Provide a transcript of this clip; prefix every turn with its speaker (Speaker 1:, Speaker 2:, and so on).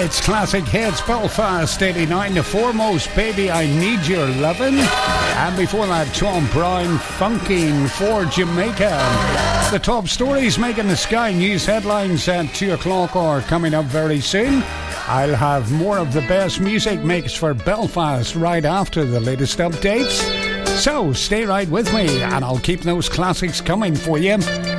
Speaker 1: It's classic hits, Belfast 89, the foremost, Baby I Need Your Lovin'. And before that, Tom Brown, Funking for Jamaica. The top stories making the Sky News headlines at 2 o'clock are coming up very soon. I'll have more of the best music mix for Belfast right after the latest updates. So stay right with me and I'll keep those classics coming for you.